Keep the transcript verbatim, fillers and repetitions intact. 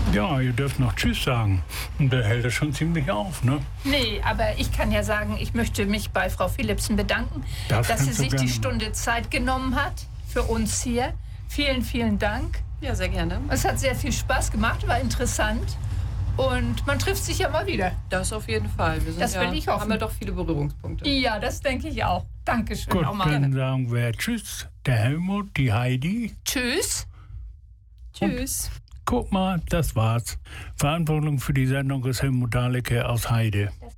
Ja, ihr dürft noch Tschüss sagen. Und der hält das schon ziemlich auf, ne? Nee, aber ich kann ja sagen, ich möchte mich bei Frau Philipsen bedanken, Das dass sie kannst du sich die gerne Stunde Zeit genommen hat für uns hier. Vielen, vielen Dank. Ja, sehr gerne. Es hat sehr viel Spaß gemacht, war interessant. Und man trifft sich ja mal wieder. Das auf jeden Fall. Wir sind Das ja, will ich hoffen. haben ja doch viele Berührungspunkte. Ja, das denke ich auch. Dankeschön. Gut, auch mal. dann sagen wir Tschüss, der Helmut, die Heidi. Tschüss. Tschüss. Guck mal, das war's. Verantwortung für die Sendung ist Helmut Dahleke aus Heide.